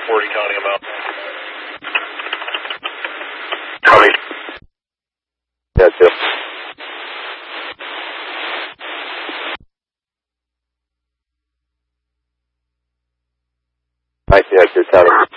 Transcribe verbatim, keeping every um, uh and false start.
forty, counting them out. Coming. That's it. I see, I see,